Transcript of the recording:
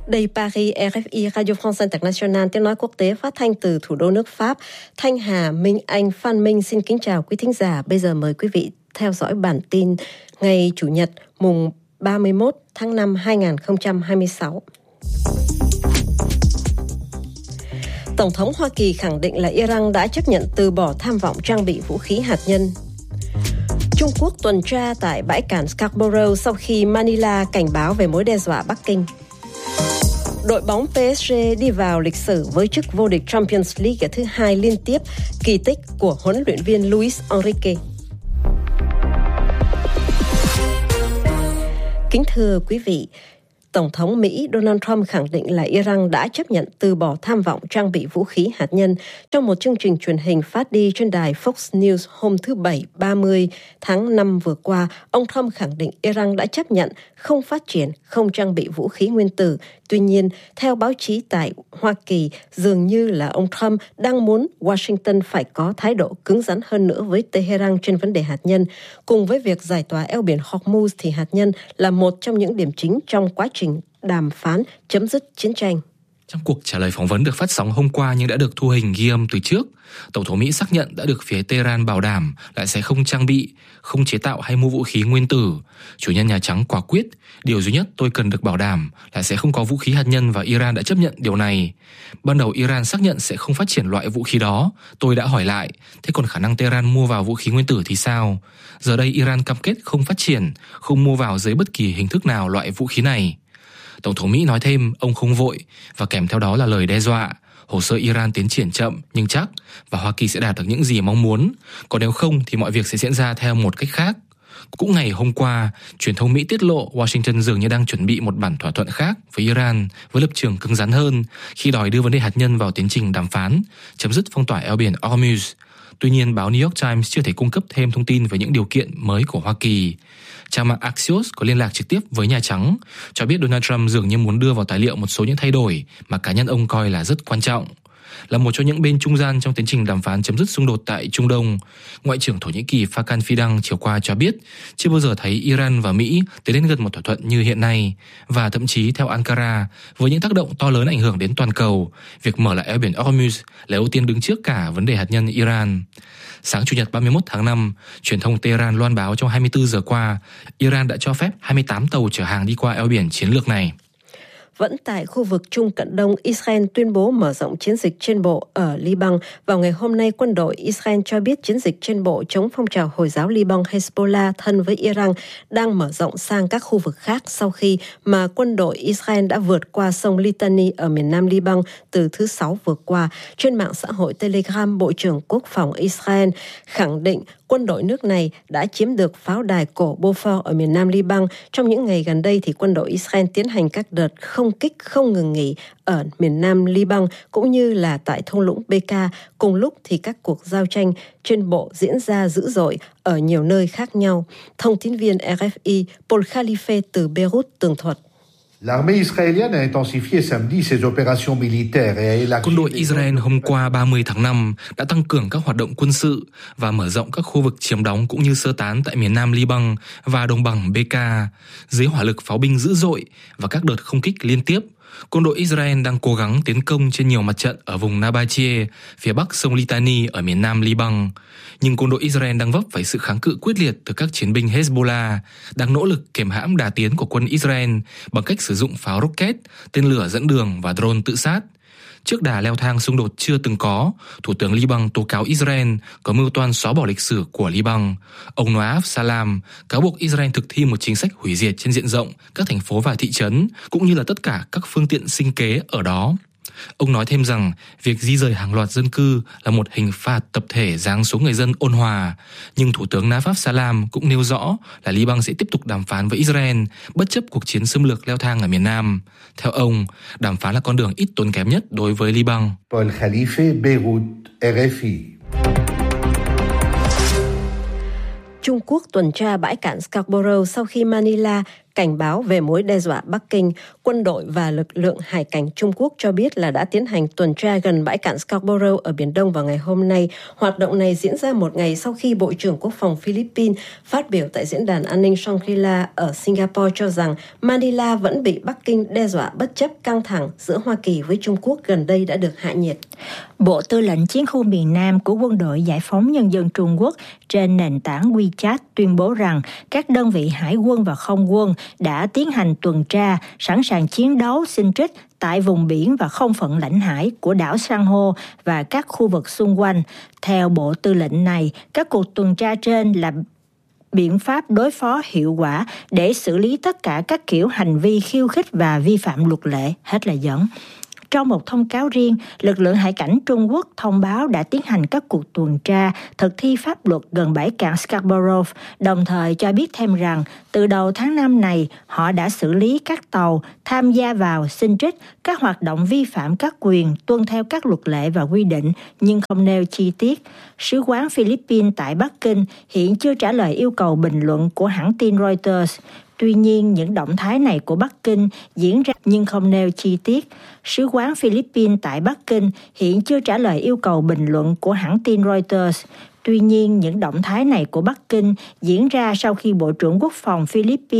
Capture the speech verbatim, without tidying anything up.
Đây Paris, rờ ép i Radio France International, tiếng nói quốc tế phát thanh từ thủ đô nước Pháp. Thanh Hà, Minh Anh, Phan Minh xin kính chào quý thính giả. Bây giờ mời quý vị theo dõi bản tin ngày Chủ nhật mùng ba mươi mốt tháng năm hai nghìn không trăm hai mươi sáu. Tổng thống Hoa Kỳ khẳng định là Iran đã chấp nhận từ bỏ tham vọng trang bị vũ khí hạt nhân. Trung Quốc tuần tra tại bãi cạn Scarborough sau khi Manila cảnh báo về mối đe dọa Bắc Kinh. Đội bóng pê ét giê đi vào lịch sử với chức vô địch Champions League thứ hai liên tiếp, kỳ tích của huấn luyện viên Luis Enrique. Kính thưa quý vị, Tổng thống Mỹ Donald Trump khẳng định là Iran đã chấp nhận từ bỏ tham vọng trang bị vũ khí hạt nhân. Trong một chương trình truyền hình phát đi trên đài Fox News hôm thứ Bảy ba mươi tháng năm vừa qua, ông Trump khẳng định Iran đã chấp nhận không phát triển, không trang bị vũ khí nguyên tử. Tuy nhiên, theo báo chí tại Hoa Kỳ, dường như là ông Trump đang muốn Washington phải có thái độ cứng rắn hơn nữa với Tehran trên vấn đề hạt nhân. Cùng với việc giải tỏa eo biển Hormuz thì hạt nhân là một trong những điểm chính trong quá trình đàm phán chấm dứt chiến tranh. Trong cuộc trả lời phỏng vấn được phát sóng hôm qua nhưng đã được thu hình ghi âm từ trước, Tổng thống Mỹ xác nhận đã được phía Tehran bảo đảm là sẽ không trang bị, không chế tạo hay mua vũ khí nguyên tử. Chủ nhân Nhà Trắng quả quyết, điều duy nhất tôi cần được bảo đảm là sẽ không có vũ khí hạt nhân và Iran đã chấp nhận điều này. Ban đầu Iran xác nhận sẽ không phát triển loại vũ khí đó. Tôi đã hỏi lại, thế còn khả năng Tehran mua vào vũ khí nguyên tử thì sao? Giờ đây Iran cam kết không phát triển, không mua vào dưới bất kỳ hình thức nào loại vũ khí này. Tổng thống Mỹ nói thêm ông không vội và kèm theo đó là lời đe dọa. Hồ sơ Iran tiến triển chậm nhưng chắc và Hoa Kỳ sẽ đạt được những gì mong muốn. Còn nếu không thì mọi việc sẽ diễn ra theo một cách khác. Cũng ngày hôm qua, truyền thông Mỹ tiết lộ Washington dường như đang chuẩn bị một bản thỏa thuận khác với Iran với lập trường cứng rắn hơn khi đòi đưa vấn đề hạt nhân vào tiến trình đàm phán, chấm dứt phong tỏa eo biển Hormuz. Tuy nhiên, báo New York Times chưa thể cung cấp thêm thông tin về những điều kiện mới của Hoa Kỳ. Trang mạng Axios có liên lạc trực tiếp với Nhà Trắng, cho biết Donald Trump dường như muốn đưa vào tài liệu một số những thay đổi mà cá nhân ông coi là rất quan trọng. Là một trong những bên trung gian trong tiến trình đàm phán chấm dứt xung đột tại Trung Đông, Ngoại trưởng Thổ Nhĩ Kỳ Fakan Fidan chiều qua cho biết chưa bao giờ thấy Iran và Mỹ tiến đến gần một thỏa thuận như hiện nay, và thậm chí theo Ankara, với những tác động to lớn ảnh hưởng đến toàn cầu, việc mở lại eo biển Hormuz là ưu tiên đứng trước cả vấn đề hạt nhân Iran. Sáng Chủ nhật ba mươi mốt tháng năm, truyền thông Tehran loan báo trong hai mươi tư giờ qua, Iran đã cho phép hai mươi tám tàu chở hàng đi qua eo biển chiến lược này. Vẫn tại khu vực Trung Cận Đông, Israel tuyên bố mở rộng chiến dịch trên bộ ở Liban. Vào ngày hôm nay, quân đội Israel cho biết chiến dịch trên bộ chống phong trào Hồi giáo Liban Hezbollah thân với Iran đang mở rộng sang các khu vực khác sau khi mà quân đội Israel đã vượt qua sông Litani ở miền nam Liban từ thứ Sáu vừa qua. Trên mạng xã hội Telegram, Bộ trưởng Quốc phòng Israel khẳng định quân đội nước này đã chiếm được pháo đài cổ Beaufort ở miền nam Liban. Trong những ngày gần đây thì quân đội Israel tiến hành các đợt không kích không ngừng nghỉ ở miền nam Liban cũng như là tại thung lũng Bekaa. Cùng lúc thì các cuộc giao tranh trên bộ diễn ra dữ dội ở nhiều nơi khác nhau. Thông tin viên rờ ép i Paul Khalife từ Beirut tường thuật. Quân đội Israel hôm qua ba mươi tháng năm đã tăng cường các hoạt động quân sự và mở rộng các khu vực chiếm đóng cũng như sơ tán tại miền nam Liban và đồng bằng Bekaa. Dưới hỏa lực pháo binh dữ dội và các đợt không kích liên tiếp, quân đội Israel đang cố gắng tiến công trên nhiều mặt trận ở vùng Nabatie, phía bắc sông Litani ở miền nam Liban. Nhưng quân đội Israel đang vấp phải sự kháng cự quyết liệt từ các chiến binh Hezbollah, đang nỗ lực kiềm hãm đà tiến của quân Israel bằng cách sử dụng pháo rocket, tên lửa dẫn đường và drone tự sát. Trước đà leo thang xung đột chưa từng có, Thủ tướng Liban tố cáo Israel có mưu toan xóa bỏ lịch sử của Liban. Ông Noaf Salam cáo buộc Israel thực thi một chính sách hủy diệt trên diện rộng các thành phố và thị trấn, cũng như là tất cả các phương tiện sinh kế ở đó. Ông nói thêm rằng việc di rời hàng loạt dân cư là một hình phạt tập thể giáng xuống người dân ôn hòa. Nhưng Thủ tướng Noaf Salam cũng nêu rõ là Liban sẽ tiếp tục đàm phán với Israel bất chấp cuộc chiến xâm lược leo thang ở miền Nam. Theo ông, đàm phán là con đường ít tốn kém nhất đối với Liban. Paul Khalife, Beirut, rờ ép i. Trung Quốc tuần tra bãi cạn Scarborough sau khi Manila cảnh báo về mối đe dọa Bắc Kinh. Quân đội và lực lượng hải cảnh Trung Quốc cho biết là đã tiến hành tuần tra gần bãi cạn Scarborough ở Biển Đông vào ngày hôm nay. Hoạt động này diễn ra một ngày sau khi Bộ trưởng Quốc phòng Philippines phát biểu tại Diễn đàn An ninh Shangri-La ở Singapore cho rằng Manila vẫn bị Bắc Kinh đe dọa bất chấp căng thẳng giữa Hoa Kỳ với Trung Quốc gần đây đã được hạ nhiệt. Bộ Tư lệnh Chiến khu miền Nam của Quân đội Giải phóng Nhân dân Trung Quốc trên nền tảng WeChat tuyên bố rằng các đơn vị hải quân và không quân đã tiến hành tuần tra, sẵn sàng chiến đấu xin trích tại vùng biển và không phận lãnh hải của đảo San Hô và các khu vực xung quanh. Theo Bộ Tư lệnh này, các cuộc tuần tra trên là biện pháp đối phó hiệu quả để xử lý tất cả các kiểu hành vi khiêu khích và vi phạm luật lệ. Hết lời dẫn. Trong một thông cáo riêng, lực lượng hải cảnh Trung Quốc thông báo đã tiến hành các cuộc tuần tra, thực thi pháp luật gần bãi cạn Scarborough, đồng thời cho biết thêm rằng từ đầu tháng năm này, họ đã xử lý các tàu tham gia vào xin trích các hoạt động vi phạm các quyền tuân theo các luật lệ và quy định, nhưng không nêu chi tiết. Sứ quán Philippines tại Bắc Kinh hiện chưa trả lời yêu cầu bình luận của hãng tin Reuters. Tuy nhiên, những động thái này của Bắc Kinh diễn ra nhưng không nêu chi tiết. Sứ quán Philippines tại Bắc Kinh hiện chưa trả lời yêu cầu bình luận của hãng tin Reuters. Tuy nhiên, những động thái này của Bắc Kinh diễn ra sau khi Bộ trưởng Quốc phòng Philippines